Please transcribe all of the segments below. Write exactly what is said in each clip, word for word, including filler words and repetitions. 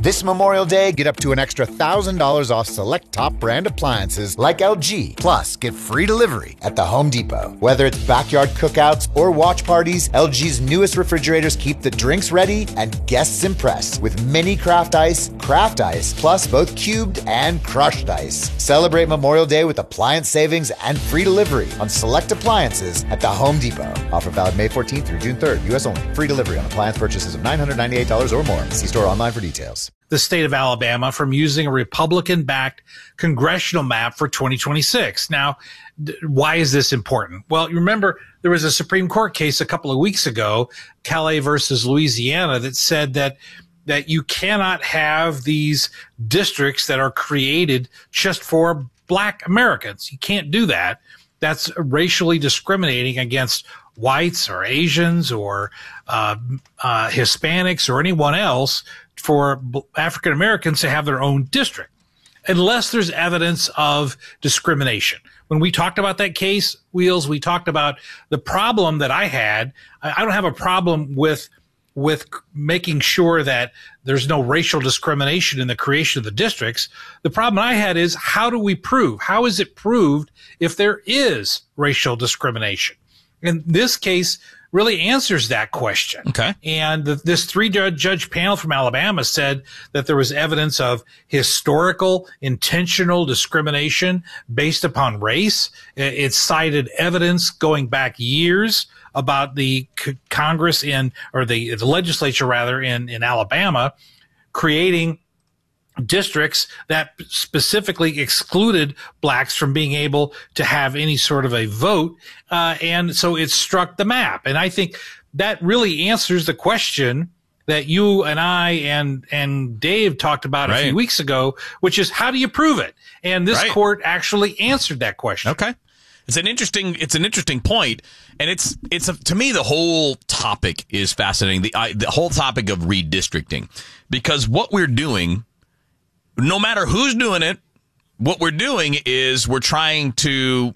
This Memorial Day, get up to an extra one thousand dollars off select top brand appliances like L G. Plus, get free delivery at the Home Depot. Whether it's backyard cookouts or watch parties, L G's newest refrigerators keep the drinks ready and guests impressed with mini craft ice, craft ice, plus both cubed and crushed ice. Celebrate Memorial Day with appliance savings and free delivery on select appliances at the Home Depot. Offer valid May fourteenth through June third. U S only. Free delivery on appliance purchases of nine hundred ninety-eight dollars or more. See store online for details. The state of Alabama from using a Republican-backed congressional map for twenty twenty-six. Now, d- why is this important? Well, you remember there was a Supreme Court case a couple of weeks ago, Calais versus Louisiana, that said that that you cannot have these districts that are created just for Black Americans. You can't do that. That's racially discriminating against whites or Asians or uh, uh, Hispanics or anyone else for African Americans to have their own district, unless there's evidence of discrimination. When we talked about that case, Wheels, we talked about the problem that I had. I don't have a problem with with making sure that there's no racial discrimination in the creation of the districts. The problem I had is, how do we prove? How is it proved if there is racial discrimination? And this case really answers that question. Okay. And the, this three-judge panel from Alabama said that there was evidence of historical, intentional discrimination based upon race. It, it cited evidence going back years about the c- Congress in, or the, the legislature rather, in, in Alabama creating districts that specifically excluded blacks from being able to have any sort of a vote. Uh, and so it struck the map. And I think that really answers the question that you and I and, and Dave talked about right. a few weeks ago, which is, how do you prove it? And this right. court actually answered that question. Okay. It's an interesting, it's an interesting point, and it's, it's a, to me, the whole topic is fascinating. The, I, the whole topic of redistricting, because what we're doing, no matter who's doing it, what we're doing is we're trying to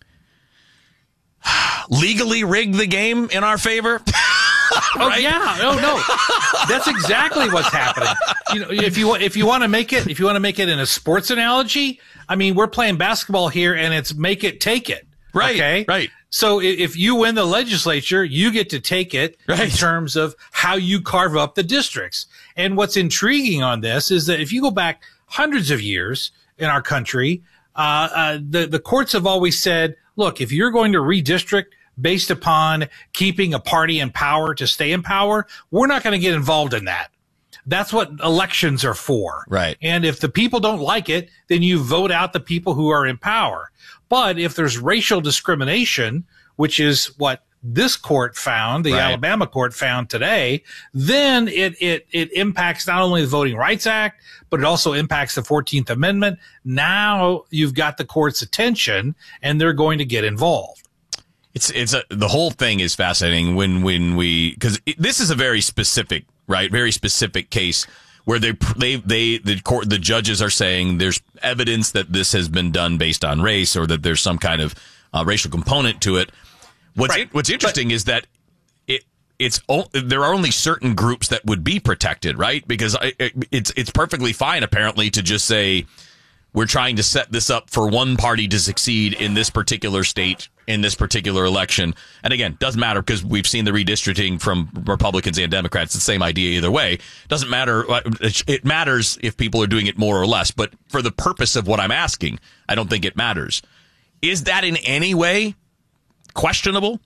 legally rig the game in our favor. Right? Oh yeah, no, no, that's exactly what's happening. You know, if you if you want to make it, if you want to make it in a sports analogy, I mean, we're playing basketball here, and it's make it, take it. Right. Okay. Right. So if you win the legislature, you get to take it right. in terms of how you carve up the districts. And what's intriguing on this is that if you go back hundreds of years in our country, uh, uh, the the courts have always said, look, if you're going to redistrict based upon keeping a party in power to stay in power, we're not going to get involved in that. That's what elections are for. Right. And if the people don't like it, then you vote out the people who are in power. But if there's racial discrimination, which is what this court found, the right. Alabama court found today, then it, it, it impacts not only the Voting Rights Act, but it also impacts the fourteenth Amendment. Now you've got the court's attention, and they're going to get involved. It's it's a, the whole thing is fascinating when when we, because this is a very specific, right, very specific case where they they they the court the judges are saying there's evidence that this has been done based on race, or that there's some kind of uh, racial component to it. What's right. it, what's interesting but, is that it it's there are only certain groups that would be protected, right? Because I, it's it's perfectly fine apparently to just say we're trying to set this up for one party to succeed in this particular state in this particular election. And again, doesn't matter because we've seen the redistricting from Republicans and Democrats. It's the same idea either way. Doesn't matter. It matters if people are doing it more or less. But for the purpose of what I'm asking, I don't think it matters. Is that in any way questionable?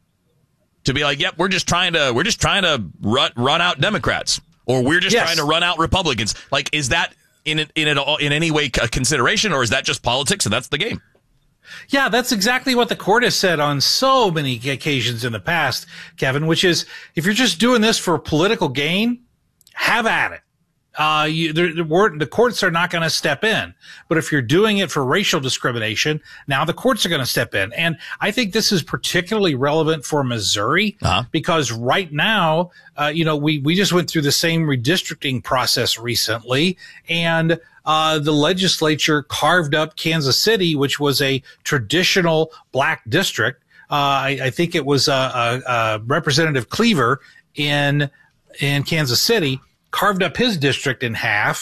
To be like, yep, we're just trying to we're just trying to run run out Democrats, or we're just yes. trying to run out Republicans. Like, is that in it, in it all, in any way a consideration, or is that just politics and that's the game? Yeah, that's exactly what the court has said on so many occasions in the past, Kevin, which is if you're just doing this for political gain, have at it. Uh, you, the, the, the courts are not going to step in. But if you're doing it for racial discrimination, now the courts are going to step in. And I think this is particularly relevant for Missouri uh-huh. because right now, uh, you know, we, we just went through the same redistricting process recently, and uh, the legislature carved up Kansas City, which was a traditional black district. Uh, I, I think it was, uh, uh, Representative Cleaver in, in Kansas City carved up his district in half